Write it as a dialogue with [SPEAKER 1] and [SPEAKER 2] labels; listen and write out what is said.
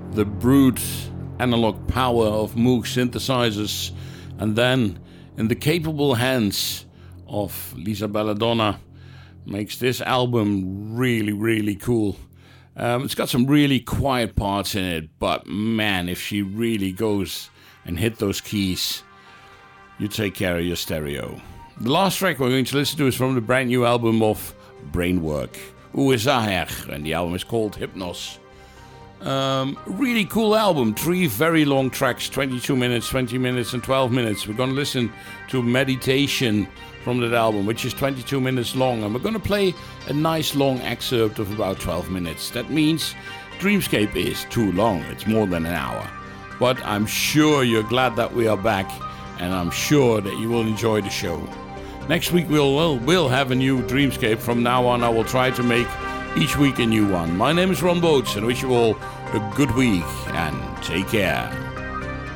[SPEAKER 1] the brute analog power of Moog synthesizers, and then in the capable hands of Lisa Belladonna, makes this album really, really cool. It's got some really quiet parts in it, but man, if she really goes and hit those keys, you take care of your stereo. The last track we're going to listen to is from the brand new album of Brainwork, USAR, and the album is called Hypnos. Really cool album, 3 very long tracks, 22 minutes, 20 minutes and 12 minutes. We're going to listen to Meditation from that album, which is 22 minutes long, and we're going to play a nice long excerpt of about 12 minutes. That means Dreamscape is too long, it's more than an hour. But I'm sure you're glad that we are back, and I'm sure that you will enjoy the show. Next week we'll have a new Dreamscape. From now on I will try to make each week a new one. My name is Ron Boats, and I wish you all a good week, and take care.